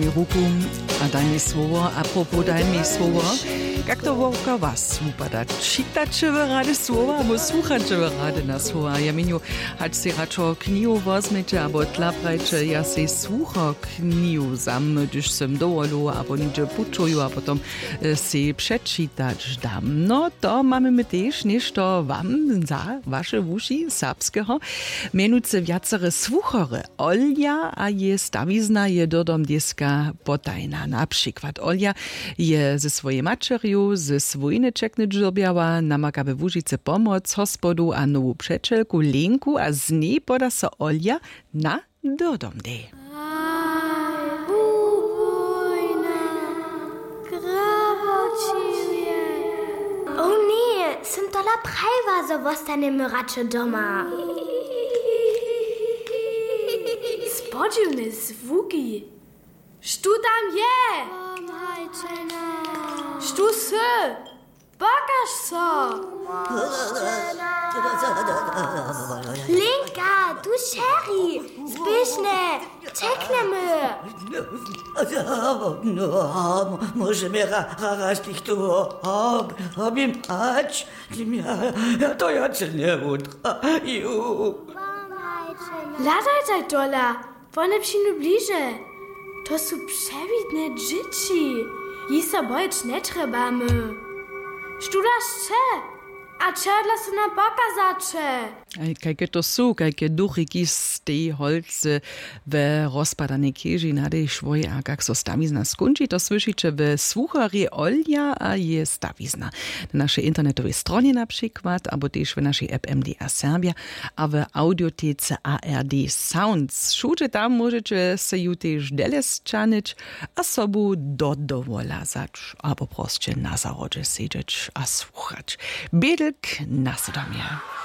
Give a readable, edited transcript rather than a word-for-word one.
ruku, a daj mi słowo, a propos daj mi słowo. Jak to wokół was upada? Czytacie wy rady słowa, albo słuchacie wy rady na słowa? Ja miniu, choć si raczej knihu wozmycie, albo tlaprajcie, ja si słucha knihu sam, gdyż sem dowolu, albo nigdzie puczuju, a potom si przeczytać dam. No to mamy my też nešto wam za wasze uši serbskiego. Mianujúce viacere słuchory. Olja a je stawizna je dodom deska potajna. Na przykład Olja je ze swojej maczeriu, ze swojej czekny dżurbiała, namaka we Łužice pomoc hospodu a nową przeczelku Lenku, a z niej poda so Olja na dodom de. O nie, sem tola prajva, zo vostane racze doma. Spodziwne zvuki. Štu tam je? Štu se? Pokaż so. Lenka, du Sherry, zbyšne, čekneme. No, możemy raz tych tu objąć. To ja cię nie utraju. Ladajtaj dola, one przyjdą bliżej. To są przewidne dzieci. I so bojeć nie trzebamy. Študaš če? A čedla se na pokazače? Kajke to su, kajke duchiki z tej holce w rozpadanej kieži na tej švoj, a kak so stawizna skunči, to słyszycie w słucharie Olja, a je stawizna. Na naszej internetowej stronie na przykład, albo też w naszej app MDR Serbia, a w audiotece ARD Sounds. Šuče tam możecie se ju też delesčanić, a sobu dodowolazać, albo proste na zarodzie siedzieć a słuchać. Biedelk na Sodomie.